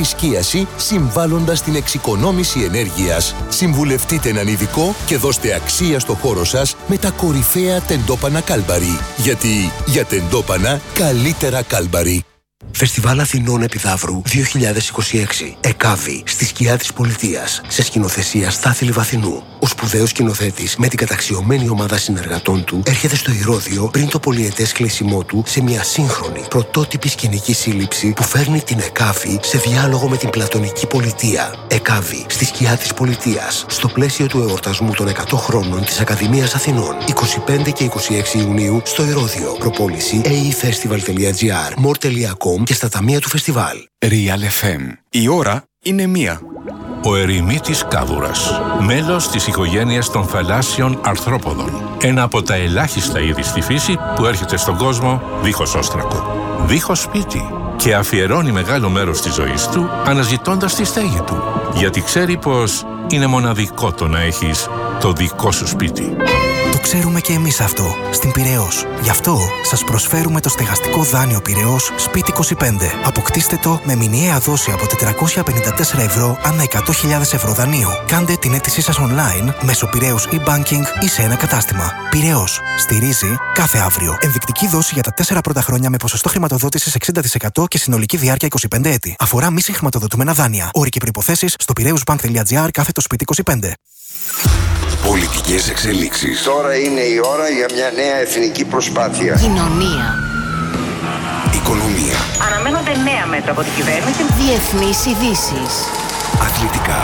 επισκίαση, συμβάλλοντας στην εξοικονόμηση ενέργειας. Συμβουλευτείτε έναν ειδικό και δώστε αξία στο χώρο σας με τα κορυφαία τεντόπανα Κάλμπαρη. Γιατί για τεντόπανα καλύτερα Κάλμπαρη. Φεστιβάλ Αθηνών Επιδαύρου 2026. ΕΚΑΒΗ στη σκιά της πολιτείας. Σε σκηνοθεσία Στάθη Λιβαθινού. Ο σπουδαίος σκηνοθέτης με την καταξιωμένη ομάδα συνεργατών του έρχεται στο Ηρώδειο πριν το πολυετές κλείσιμό του σε μια σύγχρονη πρωτότυπη σκηνική σύλληψη που φέρνει την ΕΚΑΒΗ σε διάλογο με την πλατωνική πολιτεία. ΕΚΑΒΗ στη σκιά της πολιτείας. Στο πλαίσιο του εορτασμού των 100 χρόνων της Ακαδημίας Αθηνών. 25 και 26 Ιουνίου στο Ηρώδειο. Προπόληση aefestival.gr, more.com και στα ταμεία του φεστιβάλ. Real FM. Η ώρα είναι 1. Ο ερημίτης κάβουρας, μέλος της οικογένειας των θαλάσσιων αρθρόποδων. Ένα από τα ελάχιστα είδη στη φύση που έρχεται στον κόσμο δίχως όστρακο, δίχως σπίτι και αφιερώνει μεγάλο μέρος της ζωής του αναζητώντας τη στέγη του. Γιατί ξέρει πως είναι μοναδικό το να έχεις το δικό σου σπίτι. Το ξέρουμε και εμείς αυτό, στην Πειραιώς. Γι' αυτό σας προσφέρουμε το στεγαστικό δάνειο Πειραιώς Σπίτι 25. Αποκτήστε το με μηνιαία δόση από 454 ευρώ ανά 100.000 ευρώ δανείου. Κάντε την αίτησή σας online μέσω Πειραιώς e-banking ή σε ένα κατάστημα. Πειραιώς. Στηρίζει κάθε αύριο. Ενδεικτική δόση για τα 4 πρώτα χρόνια με ποσοστό χρηματοδότησης 60% και συνολική διάρκεια 25 έτη. Αφορά μη συγχρηματοδοτούμενα δάνεια. Όροι και προϋποθέσεις στο piraeusbank.gr/spίτι25. Πολιτικές εξελίξεις. Τώρα είναι η ώρα για μια νέα εθνική προσπάθεια. Κοινωνία. Οικονομία. Αναμένονται νέα μέτρα από την κυβέρνηση. Διεθνείς ειδήσεις. Αθλητικά.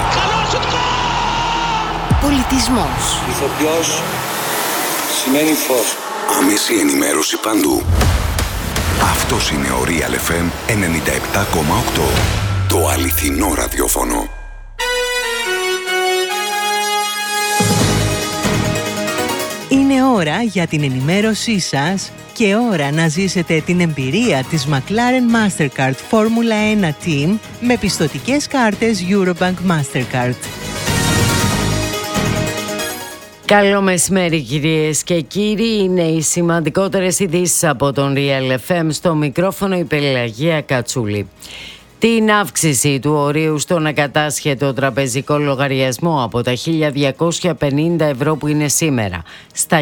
Πολιτισμός. Ηθοποιός σημαίνει φως. Άμεση ενημέρωση παντού. Αυτός είναι ο Real FM 97,8. Το αληθινό ραδιόφωνο. Είναι ώρα για την ενημέρωσή σας και ώρα να ζήσετε την εμπειρία της McLaren Mastercard Formula 1 Team με πιστωτικές κάρτες Eurobank Mastercard. Καλό μεσημέρι κυρίες και κύριοι, είναι οι σημαντικότερες ειδήσεις από τον Real FM, στο μικρόφωνο η Πελαγία Κατσούλη. Την αύξηση του ορίου στον ακατάσχετο τραπεζικό λογαριασμό από τα 1.250 ευρώ που είναι σήμερα στα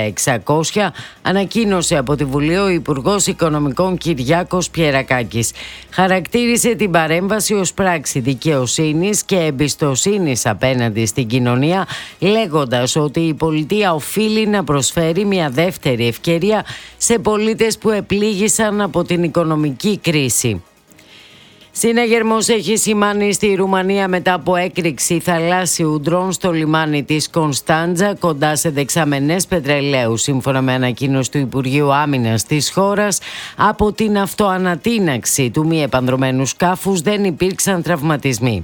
1.600 ανακοίνωσε από τη Βουλή ο Υπουργός Οικονομικών Κυριάκος Πιερακάκης. Χαρακτήρισε την παρέμβαση ως πράξη δικαιοσύνης και εμπιστοσύνης απέναντι στην κοινωνία, λέγοντας ότι η πολιτεία οφείλει να προσφέρει μια δεύτερη ευκαιρία σε πολίτες που επλήγησαν από την οικονομική κρίση. Συναγερμός έχει σημάνει στη Ρουμανία μετά από έκρηξη θαλάσσιου ντρόν στο λιμάνι της Κωνσταντζα κοντά σε δεξαμενές πετρελαίου. Σύμφωνα με ανακοίνωση του Υπουργείου Άμυνας της χώρας, από την αυτοανατείναξη του μη επανδρωμένου σκάφους δεν υπήρξαν τραυματισμοί.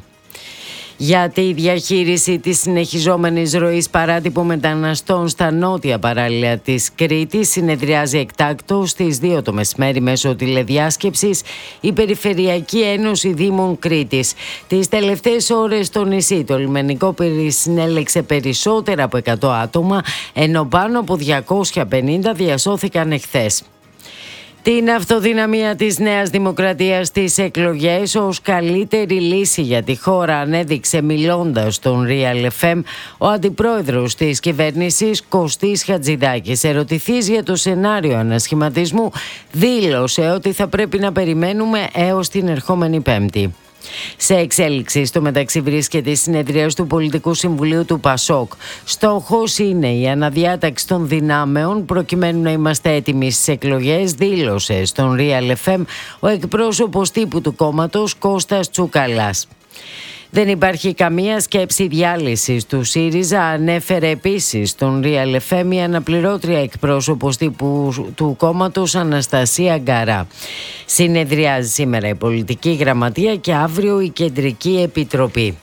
Για τη διαχείριση της συνεχιζόμενης ροής παράτυπων μεταναστών στα νότια παράλια της Κρήτης συνεδριάζει εκτάκτως στις 2 το μεσημέρι μέσω τηλεδιάσκεψης η Περιφερειακή Ένωση Δήμων Κρήτης. Τις τελευταίες ώρες στο νησί το λιμενικό συνέλεξε περισσότερα από 100 άτομα, ενώ πάνω από 250 διασώθηκαν εχθές. Την αυτοδυναμία της Νέας Δημοκρατίας στις εκλογές ως καλύτερη λύση για τη χώρα ανέδειξε μιλώντας στον Real FM ο αντιπρόεδρος της κυβέρνησης Κωστής Χατζηδάκης. Ερωτηθείς για το σενάριο ανασχηματισμού, δήλωσε ότι θα πρέπει να περιμένουμε έως την ερχόμενη Πέμπτη. Σε εξέλιξη στο μεταξύ βρίσκεται η συνεδρίαση του Πολιτικού Συμβουλίου του ΠΑΣΟΚ. Στόχος είναι η αναδιάταξη των δυνάμεων προκειμένου να είμαστε έτοιμοι στις εκλογές, δήλωσε στον Real FM ο εκπρόσωπος τύπου του κόμματος Κώστας Τσουκαλάς. Δεν υπάρχει καμία σκέψη διάλυσης του ΣΥΡΙΖΑ, ανέφερε επίσης στον Real FM η αναπληρώτρια εκπρόσωπος τύπου του κόμματος Αναστασία Γκαρά. Συνεδριάζει σήμερα η Πολιτική Γραμματεία και αύριο η Κεντρική Επιτροπή.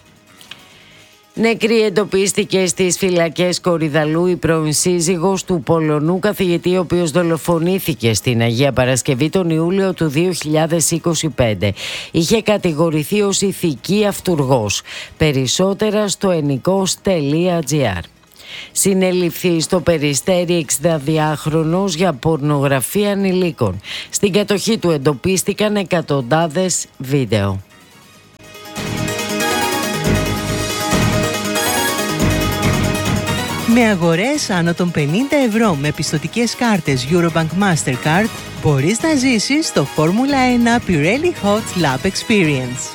Νεκρή εντοπίστηκε στις φυλακές Κορυδαλού η πρώην σύζυγος του Πολωνού καθηγητή, ο οποίος δολοφονήθηκε στην Αγία Παρασκευή τον Ιούλιο του 2025. Είχε κατηγορηθεί ως ηθική αυτουργός. Περισσότερα στο ενικός.gr. Συνελήφθη στο Περιστέρι 62χρονος για πορνογραφία ανηλίκων. Στην κατοχή του εντοπίστηκαν εκατοντάδες βίντεο. Με αγορές άνω των 50 ευρώ με πιστωτικές κάρτες Eurobank Mastercard μπορείς να ζήσεις το Formula 1 Pirelli Hot Lap Experience.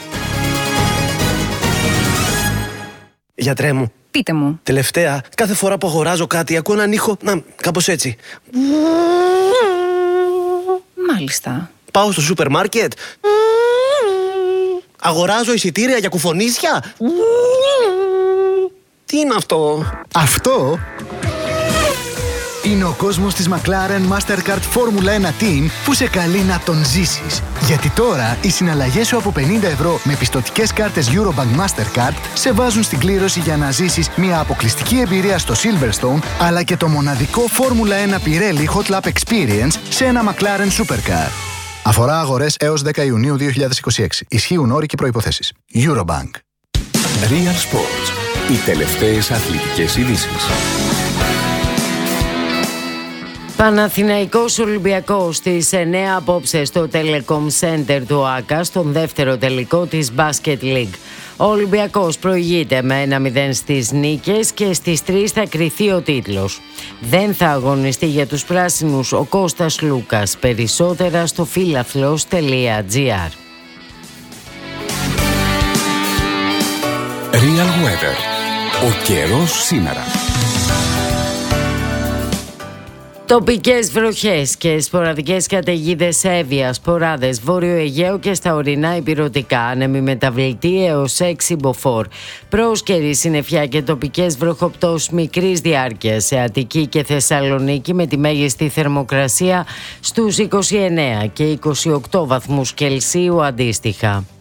Γιατρέ μου. Πείτε μου. Τελευταία, κάθε φορά που αγοράζω κάτι ακούω έναν ήχο, κάπως έτσι. Μάλιστα. Πάω στο σούπερ μάρκετ. Αγοράζω εισιτήρια για κουφονίσια. Τι είναι αυτό? Αυτό είναι ο κόσμος της McLaren Mastercard Formula 1 Team που σε καλεί να τον ζήσεις. Γιατί τώρα οι συναλλαγές σου από 50 ευρώ με πιστωτικές κάρτες Eurobank Mastercard σε βάζουν στην κλήρωση για να ζήσεις μια αποκλειστική εμπειρία στο Silverstone, αλλά και το μοναδικό Formula 1 Pirelli Hot Lap Experience σε ένα McLaren Supercar. Αφορά αγορές έως 10 Ιουνίου 2026. Ισχύουν όροι και προϋποθέσεις. Eurobank. Real Sports. Οι τελευταίες αθλητικές ειδήσεις. Παναθηναϊκός Ολυμπιακός στις 9 απόψε στο Telecom Center του ΆΚΑ στον δεύτερο τελικό της Basket League. Ο Ολυμπιακός προηγείται με 1-0 στις νίκες και στις 3 θα κριθεί ο τίτλος. Δεν θα αγωνιστεί για τους πράσινους ο Κώστας Λούκας. Περισσότερα στο filaflos.gr. Real Weather. Ο καιρός σήμερα. Τοπικές βροχές και σποραδικές καταιγίδες σε Εύβοια, Σποράδες, Βόρειο Αιγαίο και στα ορεινά ηπειρωτικά. Άνεμη μεταβλητή έως 6 μποφόρ. Πρόσκαιρη συννεφιά και τοπικές βροχοπτώσεις μικρής διάρκειας σε Αττική και Θεσσαλονίκη με τη μέγιστη θερμοκρασία στους 29 και 28 βαθμούς Κελσίου αντίστοιχα.